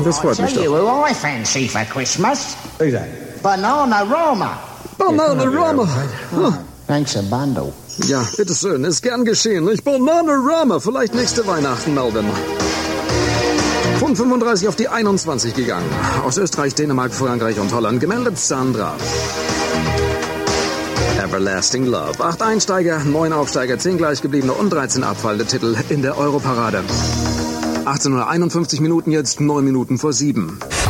Das freut mich Tell you doch. who I fancy for Christmas. Who's that? Bananarama. Bananarama. Thanks a bundle. Ja, bitteschön. Ist gern geschehen. Nicht? Bananarama. Vielleicht nächste Weihnachten, Melvin. Von 35 auf die 21 gegangen. Aus Österreich, Dänemark, Frankreich und Holland. Gemeldet Sandra. Everlasting Love. 8 Einsteiger, 9 Aufsteiger, 10 gleichgebliebene und 13 abfallende Titel in der Europarade. 18:51 Minuten, jetzt 9 Minuten vor 7.